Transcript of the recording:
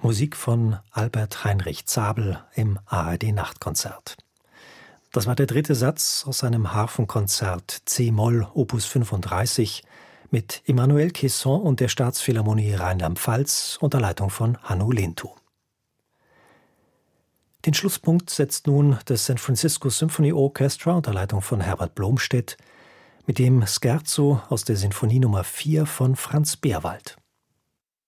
Musik von Albert Heinrich Zabel im ARD-Nachtkonzert. Das war der dritte Satz aus seinem Harfenkonzert C-Moll Opus 35 mit Emmanuel Caisson und der Staatsphilharmonie Rheinland-Pfalz unter Leitung von Hannu Lintu. Den Schlusspunkt setzt nun das San Francisco Symphony Orchestra unter Leitung von Herbert Blomstedt mit dem Scherzo aus der Sinfonie Nummer 4 von Franz Beerwald.